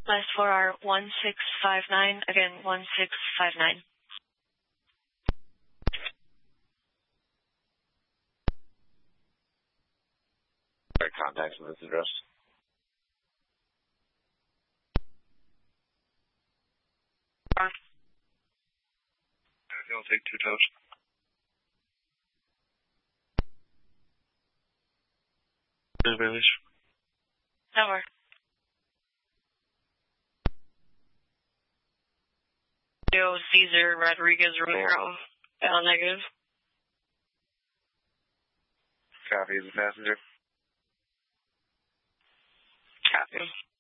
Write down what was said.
Last four are 1659. Again, 1659. Contacts on this address. I'll take 2 toes. Bailey's. Over. Yo, Cesar Rodriguez Romero. L negative. Copy as a passenger. Copy.